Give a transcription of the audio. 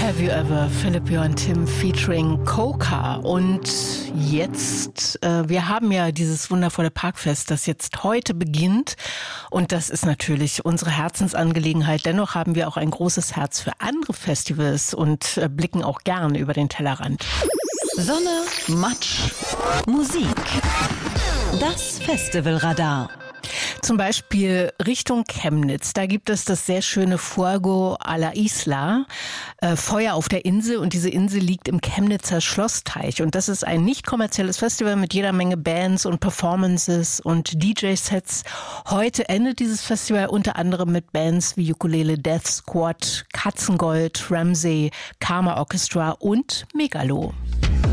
Have You Ever, Philipp Johann Timm featuring Coca. Und jetzt, wir haben ja dieses wundervolle Parkfest, das jetzt heute beginnt. Und das ist natürlich unsere Herzensangelegenheit. Dennoch haben wir auch ein großes Herz für andere Festivals und blicken auch gerne über den Tellerrand. Sonne, Matsch, Musik. Das Festivalradar. Zum Beispiel Richtung Chemnitz. Da gibt es das sehr schöne Fuego a la Isla, Feuer auf der Insel. Und diese Insel liegt im Chemnitzer Schlossteich. Und das ist ein nicht kommerzielles Festival mit jeder Menge Bands und Performances und DJ-Sets. Heute endet dieses Festival unter anderem mit Bands wie Ukulele Death Squad, Katzengold, Ramsey, Karma Orchestra und Megalo.